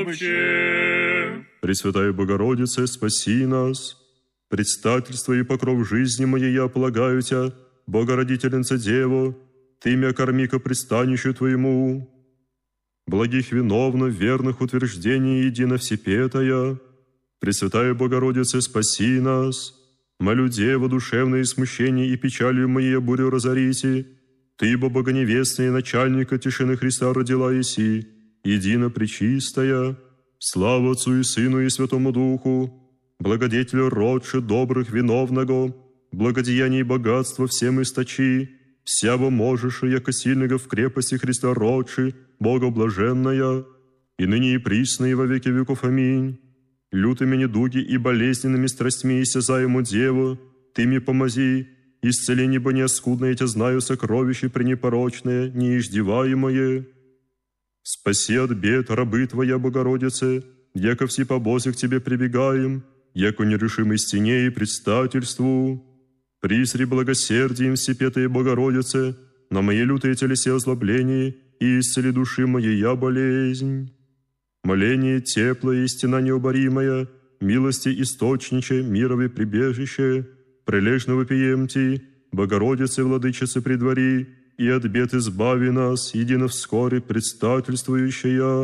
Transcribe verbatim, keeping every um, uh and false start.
помощи. Пресвятая Богородице, спаси нас. Предстательство и покров жизни моей я полагаю Тя, Богородительница Дево, Ты мя корми ко пристанищу Твоему. Благих виновно, верных утверждений едино всепетая. Пресвятая Богородице, спаси нас. Молю Дева, душевные смущения и печалью моей бурю разорите. Ты, бо богоневестная начальника тишины Христа родила еси, едино пречистая. Слава Отцу и Сыну и Святому Духу, благодетелю родши добрых виновного, благодеяний и богатства всем источи, всяво можешь, яко сильного в крепости Христа родши, Бога блаженная, и ныне и присно и во веки веков. Аминь. Лютыми недуги и болезненными страстьми истязаему Деву, Ты мне помози, исцеление бо неоскудное Тя знаю сокровище пренепорочное, неиждеваемое. Спаси от бед рабы Твоя, Богородице, яко все по Бозе к Тебе прибегаем, яко нерешимой стене и предстательству. Присри благосердием всепетая Богородице, на мои лютые телесе озлобления и исцели души моей я болезнь. Моление теплое и стена необоримая, милости источниче, мировое прибежище, прилежно вопием Ти, Богородице, Владычице, предвари, и от бед избави нас, едино вскоре предстательствующая.